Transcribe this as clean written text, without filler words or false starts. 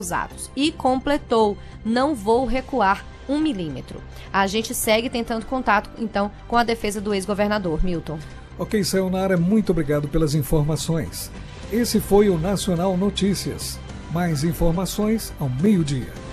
atos e completou: não vou recuar 1 milímetro. A gente segue tentando contato, então, com a defesa do ex-governador. Milton. Ok, Sayonara, muito obrigado pelas informações. Esse foi o Nacional Notícias. Mais informações ao meio-dia.